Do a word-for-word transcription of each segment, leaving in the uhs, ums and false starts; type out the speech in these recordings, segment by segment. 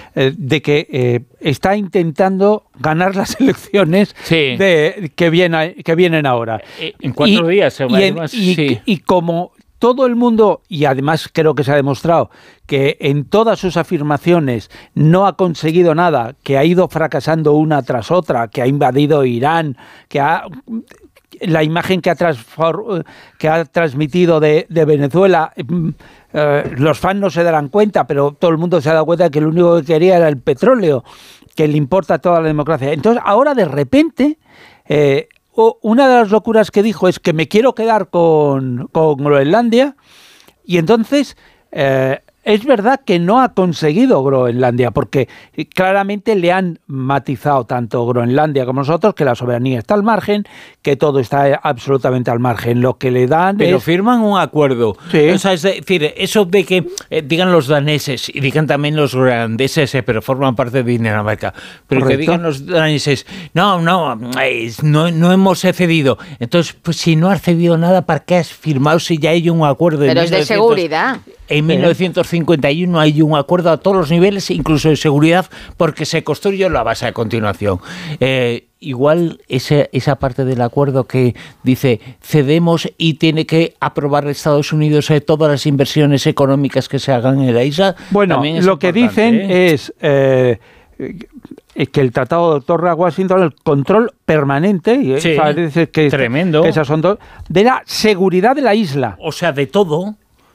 eh, de que eh, está intentando ganar las elecciones sí. de, que, viene, que vienen ahora. En cuatro y, días. Se y, en, y, sí. y como todo el mundo, y además creo que se ha demostrado que en todas sus afirmaciones no ha conseguido nada, que ha ido fracasando una tras otra, que ha invadido Irán, que ha... la imagen que ha, transfor- que ha transmitido de, de Venezuela, eh, los fans no se darán cuenta, pero todo el mundo se ha dado cuenta de que lo único que quería era el petróleo, que le importa toda la democracia. Entonces, ahora de repente, eh, una de las locuras que dijo es que me quiero quedar con, con Groenlandia, y entonces... Eh, es verdad que no ha conseguido Groenlandia, porque claramente le han matizado tanto Groenlandia como nosotros que la soberanía está al margen, que todo está absolutamente al margen. Lo que le dan Pero es... firman un acuerdo. Sí. O sea, es decir, eso de que eh, digan los daneses y digan también los groenlandeses, eh, pero forman parte de Dinamarca, pero Correcto. Que digan los daneses, no, no, eh, no, no hemos cedido. Entonces, pues si no has cedido nada, ¿para qué has firmado si ya hay un acuerdo? Pero es de seguridad. En mil novecientos cincuenta y uno hay un acuerdo a todos los niveles, incluso de seguridad, porque se construyó la base a continuación. Eh, igual esa, esa parte del acuerdo que dice cedemos y tiene que aprobar Estados Unidos eh, todas las inversiones económicas que se hagan en la isla. Bueno, lo que dicen ¿eh? es... Eh, que el Tratado de Torre-Washington, el control permanente, sí, parece que, tremendo. Que esas son dos, de la seguridad de la isla. O sea, de todo.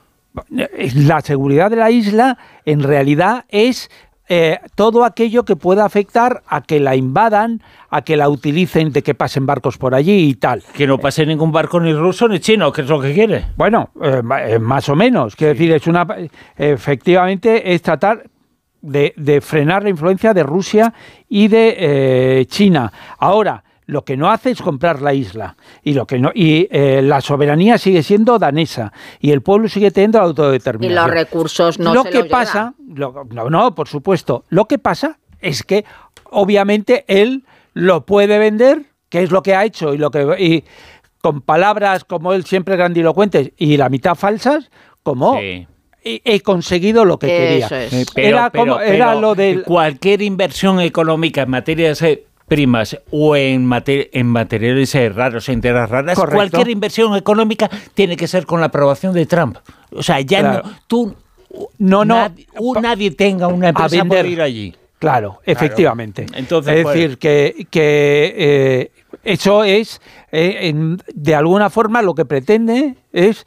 La seguridad de la isla, en realidad, es eh, todo aquello que pueda afectar a que la invadan, a que la utilicen, de que pasen barcos por allí y tal. Que no pase ningún barco ni ruso ni chino, que es lo que quiere. Bueno, eh, más o menos. Quiero sí. decir, es una, efectivamente, es tratar de, de frenar la influencia de Rusia y de eh, China. Ahora, lo que no hace es comprar la isla y lo que no y eh, la soberanía sigue siendo danesa y el pueblo sigue teniendo la autodeterminación. Y los recursos no lo se que los pasa, lo, no, no, por supuesto. Lo que pasa es que obviamente él lo puede vender, que es lo que ha hecho y lo que y con palabras como él siempre grandilocuentes y la mitad falsas, como sí. he, he conseguido lo que Eso quería. es. Pero, era pero, como pero, era lo de cualquier inversión económica en materia de primas o en, mater- en materiales eh, raros, en tierras raras, Correcto. Cualquier inversión económica tiene que ser con la aprobación de Trump. O sea, ya claro. no, tú, no, no, nadie, uh, nadie tenga una empresa por ir allí. Claro, efectivamente. Claro. Entonces, es pues, decir, que, que eh, eso es, eh, en, de alguna forma, lo que pretende es...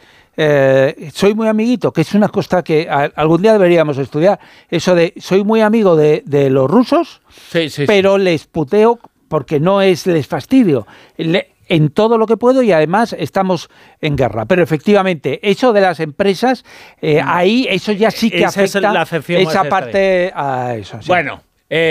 Eh, soy muy amiguito, que es una cosa que a, algún día deberíamos estudiar, eso de soy muy amigo de, de los rusos, sí, sí, pero sí. les puteo porque no es les fastidio. Le, en todo lo que puedo y además estamos en guerra. Pero efectivamente, eso de las empresas, eh, ahí eso ya sí que esa afecta es la afección esa parte a eso. Sí. Bueno,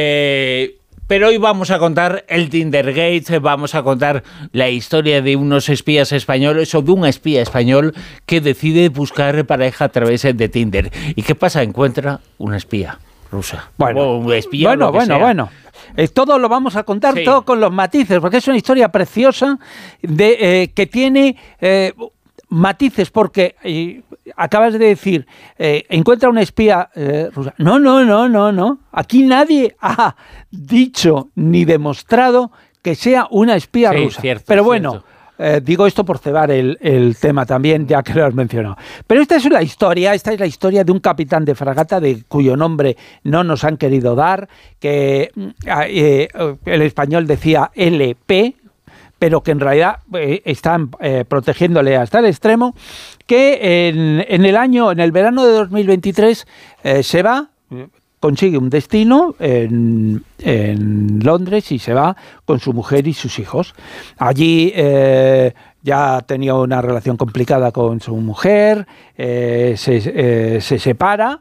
eh... pero hoy vamos a contar el Tindergate, vamos a contar la historia de unos espías españoles o de un espía español que decide buscar pareja a través de Tinder. ¿Y qué pasa? Encuentra una espía rusa. Bueno, o un espía, bueno, lo que bueno, sea. bueno. Eh, todo lo vamos a contar, sí. todo con los matices, porque es una historia preciosa de eh, que tiene... Eh, matices, porque eh, acabas de decir, eh, encuentra una espía eh, rusa. No, no, no, no, no. Aquí nadie ha dicho ni demostrado que sea una espía sí, rusa. Cierto, Pero bueno, eh, digo esto por cebar el, el tema también, ya que lo has mencionado. Pero esta es la historia, esta es la historia de un capitán de fragata de cuyo nombre no nos han querido dar, que eh, el español decía L P, pero que en realidad eh, están eh, protegiéndole hasta el extremo, que en, en el año, en el verano de dos mil veintitrés, eh, se va, consigue un destino en, en Londres y se va con su mujer y sus hijos. Allí eh, ya tenía una relación complicada con su mujer, eh, se, eh, se separa,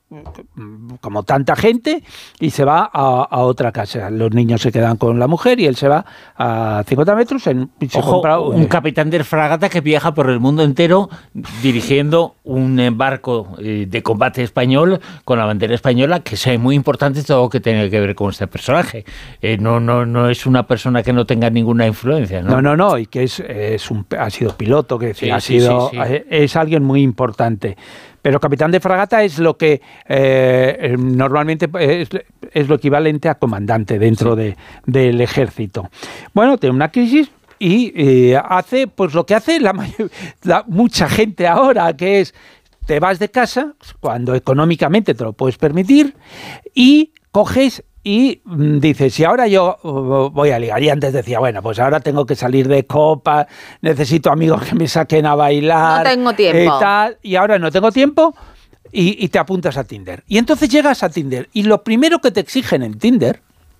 como tanta gente, y se va a, a otra casa. Los niños se quedan con la mujer y él se va a cincuenta metros en, y se Ojo, compra un, un capitán de fragata que viaja por el mundo entero dirigiendo un barco de combate español con la bandera española, que es muy importante todo lo que tiene que ver con este personaje. Eh, no, no, no es una persona que no tenga ninguna influencia, ¿no? No, no, no, y que es, es un, ha sido piloto, que sí, ha sí, sido, sí, sí. es alguien muy importante. Pero capitán de fragata es lo que eh, normalmente es, es lo equivalente a comandante dentro sí. de, del ejército. Bueno, tiene una crisis y eh, hace pues lo que hace la, la mucha gente ahora, que es te vas de casa cuando económicamente te lo puedes permitir y coges y dices, si ahora yo voy a ligar, y antes decía, bueno, pues ahora tengo que salir de copa, necesito amigos que me saquen a bailar. No tengo tiempo. Y, tal, y ahora no tengo tiempo y, y te apuntas a Tinder. Y entonces llegas a Tinder y lo primero que te exigen en Tinder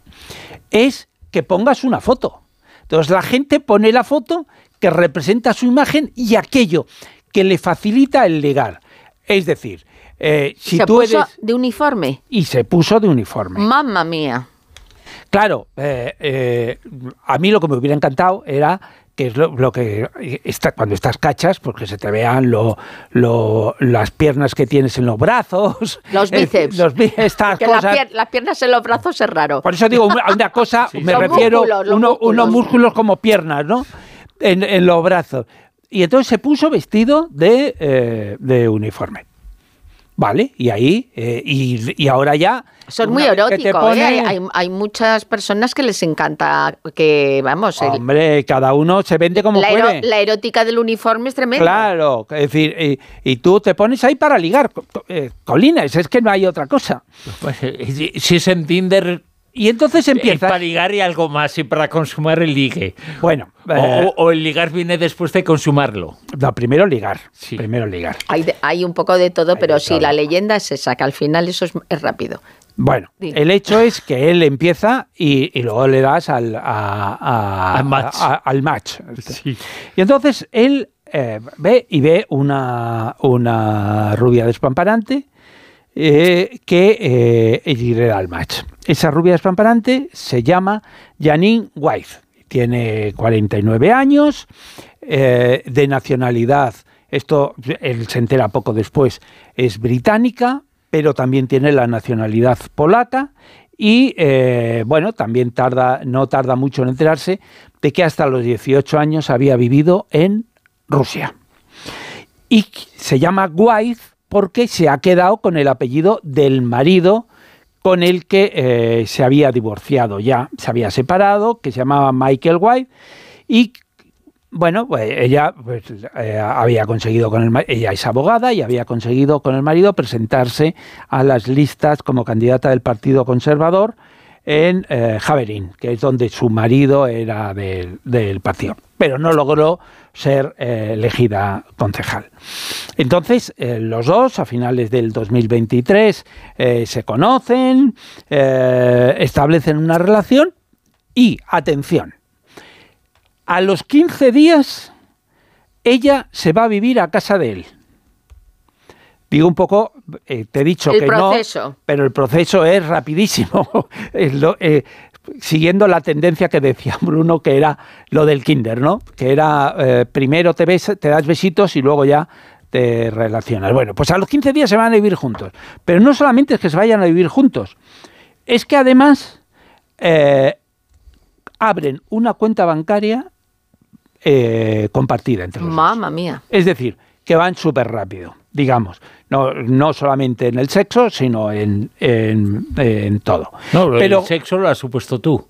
es que pongas una foto. Entonces la gente pone la foto que representa su imagen y aquello que le facilita el ligar. Es decir, eh, si ¿Se tú puso eres... de uniforme? Y se puso de uniforme. ¡Mamma mía! Claro, eh, eh, a mí lo que me hubiera encantado era que es lo, lo que está cuando estás cachas, porque se te vean lo, lo, las piernas que tienes en los brazos, los bíceps, eh, los, estas que cosas. La pier, las piernas en los brazos es raro. Por eso digo una, una cosa, sí, me los refiero músculos, uno, músculos. unos músculos como piernas, ¿no? En, en los brazos. Y entonces se puso vestido de, eh, de uniforme. Vale, y ahí, eh, y, y ahora ya... Son muy eróticos, pone... ¿eh? hay, hay, hay muchas personas que les encanta que, vamos... El... Hombre, cada uno se vende como la puede. Ero, la erótica del uniforme es tremenda. Claro, es decir, y, y tú te pones ahí para ligar, eh, Colines, es que no hay otra cosa. Pues, si es en Tinder... Y entonces empieza... Para ligar y algo más, y para consumar el ligue. Bueno. Eh, o, o el ligar viene después de consumarlo. No, primero ligar. Sí. Primero ligar. Hay, de, hay un poco de todo, hay pero sí, todo. La leyenda es esa, que al final eso es, es rápido. Bueno, sí. El hecho es que él empieza y, y luego le das al, a, a, al match. A, a, al match. Sí. Y entonces él eh, ve y ve una, una rubia despamparante eh, que eh, y le da el match. Esa rubia despamparante se llama Janine White. Tiene cuarenta y nueve años, eh, de nacionalidad, esto él se entera poco después, es británica, pero también tiene la nacionalidad polaca y, eh, bueno, también tarda, no tarda mucho en enterarse de que hasta los dieciocho años había vivido en Rusia. Y se llama White porque se ha quedado con el apellido del marido con el que eh, se había divorciado ya, se había separado, que se llamaba Michael White, y bueno, pues ella pues, eh, había conseguido con el ella es abogada y había conseguido con el marido presentarse a las listas como candidata del Partido Conservador en eh, Javelin, que es donde su marido era del, del partido, pero no logró ser eh, elegida concejal. Entonces, eh, los dos, a finales del dos mil veintitrés, eh, se conocen, eh, establecen una relación y, atención, a los quince días, ella se va a vivir a casa de él. Digo un poco, eh, te he dicho el que proceso. no, pero el proceso es rapidísimo. es lo, eh, siguiendo la tendencia que decía Bruno, que era lo del kinder, ¿no? Que era, eh, primero te, ves, te das besitos y luego ya te relacionas. Bueno, pues a los quince días se van a vivir juntos. Pero no solamente es que se vayan a vivir juntos, es que además eh, abren una cuenta bancaria eh, compartida entre los dos. Mamma mía. Es decir, que van súper rápido, digamos. No, no solamente en el sexo, sino en, en, en todo. No, pero el sexo lo has supuesto tú.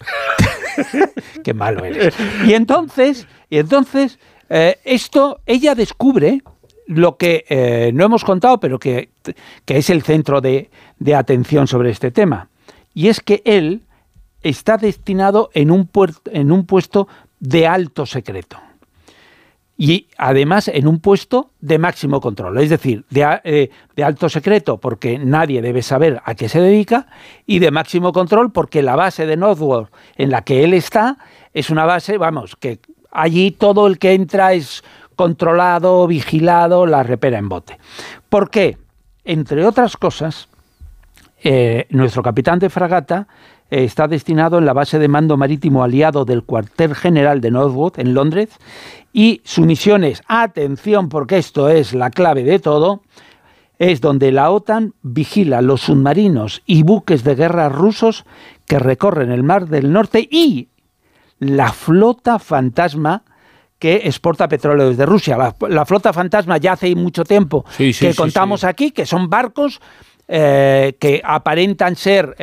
Qué malo eres. Y entonces, y entonces eh, esto, ella descubre lo que eh, no hemos contado, pero que, que es el centro de, de atención sobre este tema. Y es que él está destinado en un, puerto, en un puesto de alto secreto. Y además en un puesto de máximo control, es decir, de, eh, de alto secreto porque nadie debe saber a qué se dedica, y de máximo control porque la base de Northwood en la que él está es una base, vamos, que allí todo el que entra es controlado, vigilado, la repera en bote. ¿Por qué? Entre otras cosas, eh, nuestro capitán de fragata eh, está destinado en la base de mando marítimo aliado del cuartel general de Northwood en Londres, y su misión es, atención porque esto es la clave de todo, es donde la OTAN vigila los submarinos y buques de guerra rusos que recorren el Mar del Norte y la flota fantasma que exporta petróleo desde Rusia. La, la flota fantasma ya hace mucho tiempo sí, sí, que sí, contamos sí. aquí, que son barcos eh, que aparentan ser